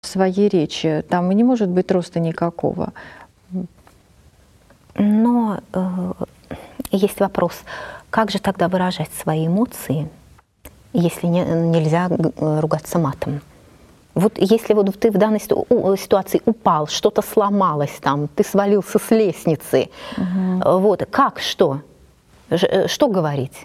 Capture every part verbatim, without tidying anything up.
своей речи, там и не может быть роста никакого. Но э, есть вопрос, как же тогда выражать свои эмоции, если не, нельзя ругаться матом? Вот если вот ты в данной ситуации упал, что-то сломалось там, ты свалился с лестницы, угу. вот, как, что? Что говорить?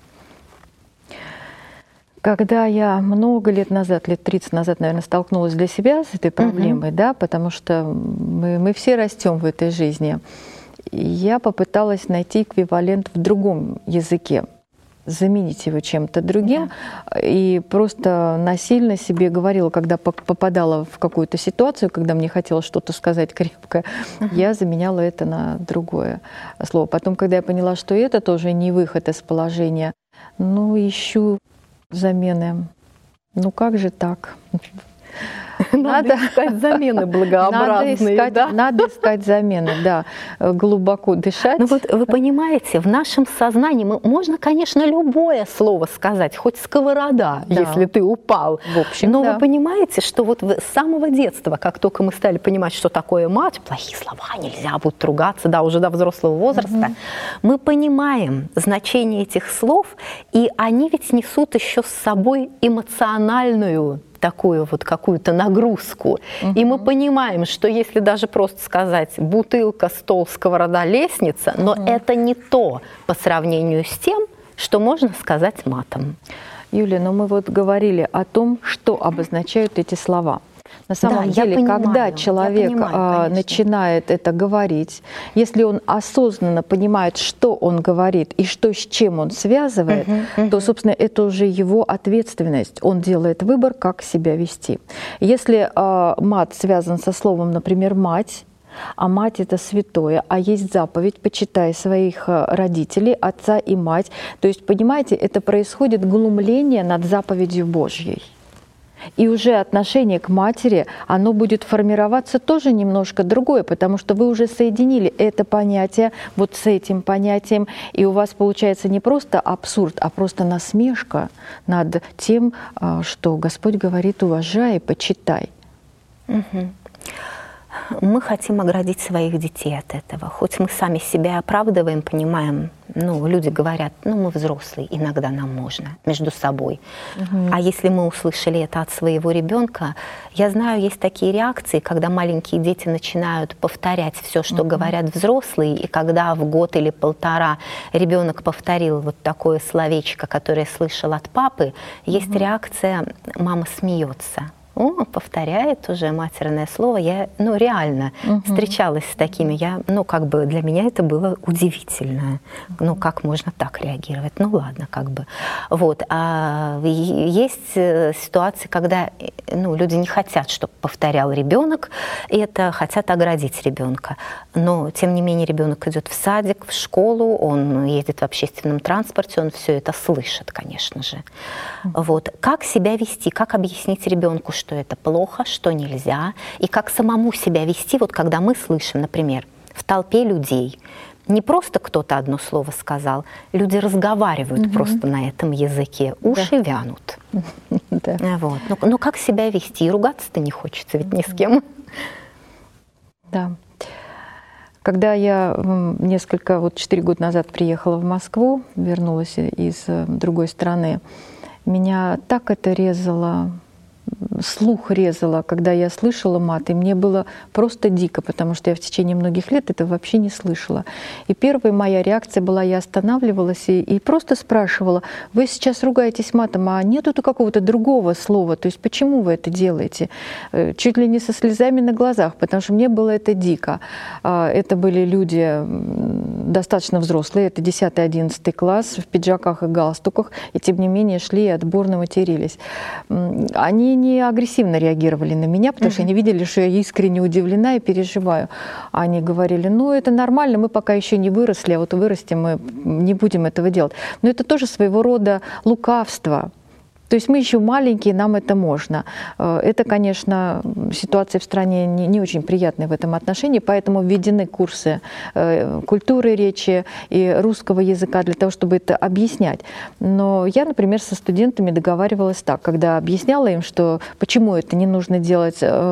Когда я много лет назад, лет тридцать назад, наверное, столкнулась для себя с этой проблемой, угу. да, потому что мы, мы все растем в этой жизни, я попыталась найти эквивалент в другом языке, заменить его чем-то другим, да. И просто насильно себе говорила, когда попадала в какую-то ситуацию, когда мне хотелось что-то сказать крепкое, uh-huh. я заменяла это на другое слово. Потом, когда я поняла, что это тоже не выход из положения, ну, ищу замены. Ну, как же так? Надо, надо искать замены благообразные. Надо искать, да? надо искать замены, да. Глубоко дышать. Ну вот вы понимаете, в нашем сознании мы, можно, конечно, любое слово сказать, хоть сковорода, да. если ты упал. В общем, Но да. вы понимаете, что вот с самого детства, как только мы стали понимать, что такое мат, плохие слова, нельзя будет ругаться, да, уже до взрослого возраста, угу. мы понимаем значение этих слов, и они ведь несут еще с собой эмоциональную такую вот какую-то нагрузку. Uh-huh. И мы понимаем, что если даже просто сказать бутылка, стол, сковорода, лестница, uh-huh. но это не то по сравнению с тем, что можно сказать матом. Юлия, но мы вот говорили о том, что обозначают эти слова. На самом да, деле, понимаю, когда человек понимаю, начинает это говорить, если он осознанно понимает, что он говорит и что с чем он связывает, uh-huh, uh-huh. то, собственно, это уже его ответственность. Он делает выбор, как себя вести. Если э, мат связан со словом, например, «мать», а мать – это святое, а есть заповедь «почитай своих родителей, отца и мать». То есть, понимаете, это происходит глумление над заповедью Божьей. И уже отношение к матери, оно будет формироваться тоже немножко другое, потому что вы уже соединили это понятие вот с этим понятием, и у вас получается не просто абсурд, а просто насмешка над тем, что Господь говорит: уважай, почитай. Угу. Мы хотим оградить своих детей от этого. Хоть мы сами себя оправдываем, понимаем, ну, люди говорят, ну, мы взрослые, иногда нам можно между собой. Угу. А если мы услышали это от своего ребенка, я знаю, есть такие реакции, когда маленькие дети начинают повторять все, что угу. говорят взрослые, и когда в год или полтора ребенок повторил вот такое словечко, которое слышал от папы, есть угу. реакция «мама смеется». О, повторяет уже матерное слово. Я, ну, реально угу. встречалась с такими. Я, ну, как бы для меня это было удивительно. Ну, как можно так реагировать? Ну, ладно, как бы. Вот. А есть ситуации, когда, ну, люди не хотят, чтобы повторял ребенок, это хотят оградить ребенка. Но, тем не менее, ребенок идет в садик, в школу, он едет в общественном транспорте, он все это слышит, конечно же. Угу. Вот. Как себя вести, как объяснить ребенку, что это плохо, что нельзя, и как самому себя вести, вот когда мы слышим, например, в толпе людей, не просто кто-то одно слово сказал, люди разговаривают угу. просто на этом языке, уши да. вянут. Да. Вот. Ну, ну как себя вести? И ругаться-то не хочется ведь ни с кем. Да. Когда я несколько, вот четыре года назад приехала в Москву, вернулась из другой страны, меня так это резало, слух резала, когда я слышала мат, и мне было просто дико, потому что я в течение многих лет это вообще не слышала. И первая моя реакция была, я останавливалась и, и просто спрашивала: вы сейчас ругаетесь матом, а нету какого-то другого слова, то есть почему вы это делаете? Чуть ли не со слезами на глазах, потому что мне было это дико. Это были люди достаточно взрослые, это десятый-одиннадцатый класс, в пиджаках и галстуках, и тем не менее шли и отборно матерились. Они не агрессивно реагировали на меня, потому uh-huh. что они видели, что я искренне удивлена и переживаю. Они говорили: ну, это нормально, мы пока еще не выросли, а вот вырастем, мы не будем этого делать. Но это тоже своего рода лукавство. То То есть мы еще маленькие, нам это можно. Это, конечно, ситуация в стране не, не очень приятная в этом отношении, поэтому введены курсы культуры речи и русского языка для того, чтобы это объяснять. Но я, например, со студентами договаривалась так, когда объясняла им, что почему это не нужно делать